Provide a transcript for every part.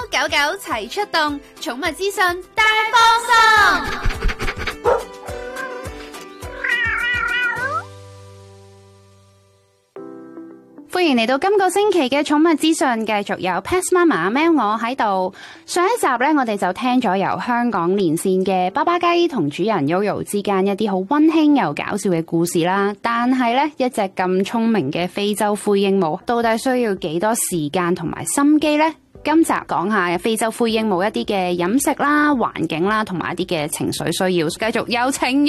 狗狗齊出動，寵物資訊大放送。歡迎嚟到今個星期嘅寵物資訊，繼續有 Pet Mama 阿喵我喺度。上一集咧，我哋就聽咗由香港連線嘅巴巴雞同主人 Yoyo 之間一啲好溫馨又搞笑嘅故事啦。但係咧，一隻咁聰明嘅非洲灰鸚鵡，到底需要幾多時間同埋心機呢？今集講下非洲灰鸚鵡一啲嘅飲食啦、環境啦，同埋一啲嘅情緒需要。繼續有請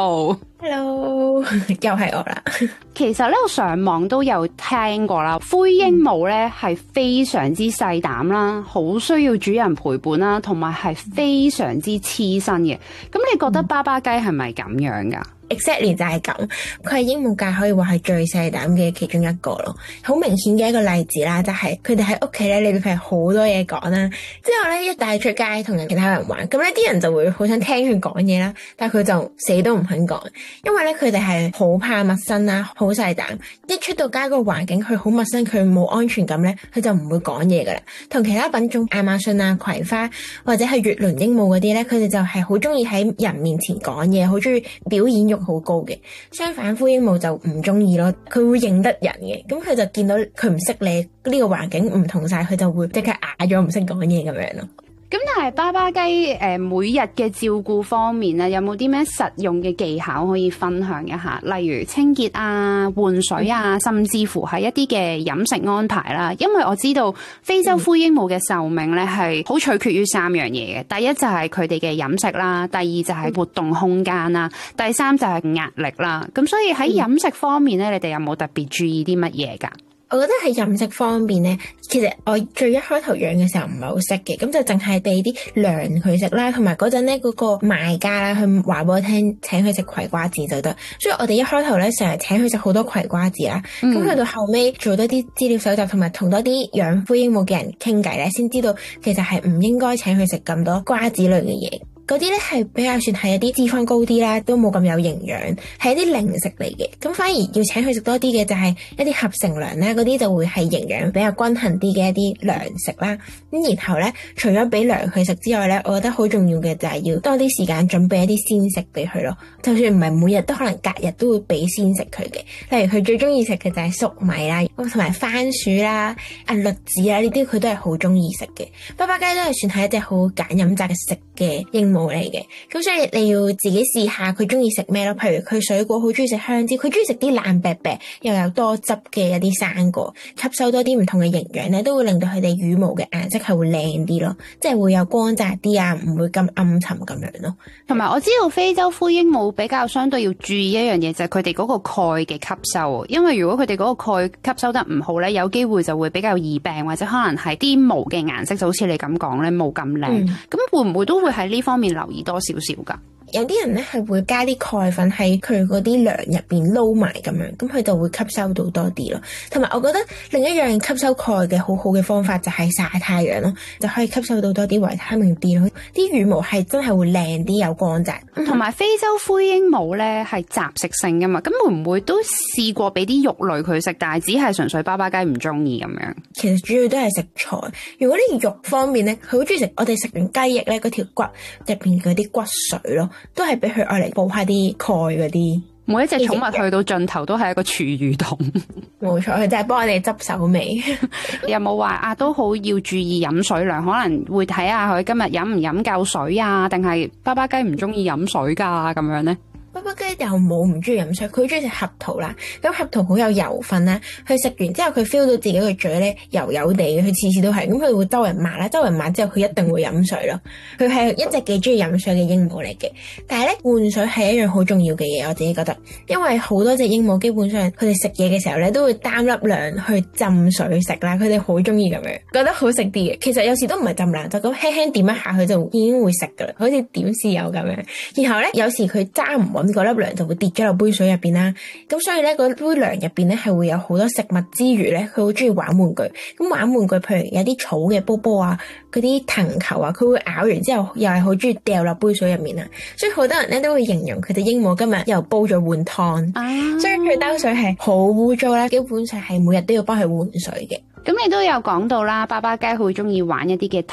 Yoyo。Hello， 又係我啦。 其實咧，我上網都有聽過啦，灰鸚鵡咧係非常之細膽啦，好需要主人陪伴啦，同埋係非常之黐身嘅。咁你覺得巴巴雞係咪咁樣噶 ？Exactly 就係咁，佢係鸚鵡界可以話係最細膽嘅其中一個咯。好明顯嘅一個例子啦，就係佢哋喺屋企咧，你哋係好多嘢講啦。之後咧一帶出街同其他人玩，咁咧啲人就會好想聽佢講嘢啦，但係佢就死都唔肯講，因為咧佢哋係好怕陌生啦，好細膽。一出到街個環境，佢好陌生，佢冇安全感咧，佢就唔會講嘢噶啦。同其他品種亞馬遜啊、葵花或者係月輪鸚鵡嗰啲咧，佢哋就係好中意喺人面前講嘢，好中意表演欲好高嘅。相反灰鸚鵡就唔中意咯，佢會認得人嘅，咁佢就見到佢唔識你呢個環境唔同晒，佢就會即刻啞咗唔識講嘢咁樣咯。 咁但係巴巴雞每日嘅照顧方面咧，有冇啲咩實用嘅技巧可以分享一下？例如清潔啊、換水啊，甚至乎係一啲嘅飲食安排啦。因為我知道非洲灰鸚鵡嘅壽命咧係好取決於3樣嘢嘅。第一就係佢哋嘅飲食啦，第二就係活動空間啦，第三就係壓力啦。咁所以喺飲食方面咧，你哋有冇特別注意啲乜嘢㗎？ 我覺得喺飲食方面咧，其實我最一開頭養嘅時候唔係好識嘅，咁就淨係俾啲糧佢食啦，同埋嗰陣咧嗰個賣家啦，佢話俾我聽請佢食葵瓜子就得，所以我哋一開頭咧成日請佢食好多葵瓜子啦，咁去到後尾做多啲資料搜集，同埋同多啲養灰鸚鵡嘅人傾偈咧，先知道其實係唔應該請佢食咁多瓜子類嘅嘢。嗰啲咧係比較算係一啲脂肪高啲啦，都冇咁有營養，係一啲零食嚟嘅。咁反而要請佢食多啲嘅就係一啲合成糧啦，嗰啲就會係營養比較均衡啲嘅一啲糧食啦。咁然後咧，除咗俾糧佢食之外咧，我覺得好重要嘅就係要多啲時間準備一啲鮮食俾佢咯。就算唔係每日都可能隔日都會俾鮮食佢嘅。例如佢最中意食嘅就係粟米啦，同埋番薯啦、栗子啊呢啲佢都係好中意食嘅。巴巴雞都係算係一隻好揀飲擇食嘅冇嚟嘅，咁所以你要自己試下佢中意食咩咯。譬如佢水果好中意食香蕉，佢中意食啲爛白白又有多汁嘅一啲生果，吸收多啲唔同嘅營養咧，都會令到佢哋羽毛嘅顏色係會靚啲咯，即係會有光澤啲啊，唔會咁暗沉咁樣咯。 同埋我知道非洲灰鸚鵡比較相對要注意一樣嘢，就係佢哋嗰個鈣嘅吸收，因為如果佢哋嗰個鈣吸收得唔好咧，有機會就會比較易病，或者可能係啲毛嘅顏色就好似你咁講咧冇咁靚，咁會唔會都會喺呢方面留意多少少噶？ 有啲人咧係會加啲鈣粉喺佢嗰啲糧入邊撈埋咁樣，咁佢就會吸收到多啲咯。同埋我覺得另一樣吸收鈣嘅好好嘅方法就係曬太陽咯，就可以吸收到多啲維他命 D 咯。啲羽毛係真係會靚啲，有光澤。 同埋非洲灰鸚鵡咧係雜食性噶嘛，咁會唔會都試過俾啲肉類佢食，但係只係純粹巴巴雞唔中意咁樣？ 其實主要都係食菜。如果呢肉方面咧，佢好中意食我哋食完雞翼咧嗰條骨入邊嗰啲骨髓咯。都係俾佢愛嚟補下啲鈣嗰啲。 每一隻寵物去到盡頭都係一個廚餘桶。 冇錯，佢就係幫我哋執手尾。 有冇話都好要注意飲水量，可能會睇下佢今日飲唔飲夠水啊，定係巴巴雞唔中意飲水㗎咁樣呢？ 巴巴雞又冇唔中意飲水，佢中意食核桃啦。咁核桃好有油分啦，佢食完之後佢 feel 到自己個嘴咧油油地，佢次次都係。咁佢會周圍抹啦，周圍抹之後佢一定會飲水咯。佢係一隻幾中意飲水嘅鸚鵡嚟嘅。但係咧換水係一樣好重要嘅嘢，我自己覺得，因為好多隻鸚鵡基本上佢哋食嘢嘅時候咧都會擔粒糧去浸水食啦，佢哋好中意咁樣，覺得好食啲嘅。其實有時都唔係浸涼，就咁輕輕點一下佢就已經會食噶啦，好似點豉油咁樣。然後咧有時佢揸唔穩嗰粒糧就會跌咗落杯水入邊啦，咁所以咧嗰杯糧入邊咧係會有好多食物之餘咧，佢好中意玩玩具。咁玩玩具，譬如有啲草嘅波波啊，嗰啲藤球啊，佢會咬完之後又係好中意掉落杯水入面啊。所以好多人咧都會形容佢哋鸚鵡今日又煲咗碗湯，所以佢兜水係好污糟啦，基本上係每日都要幫佢換水嘅。 咁你都有講到啦，巴巴雞好中意玩一啲嘅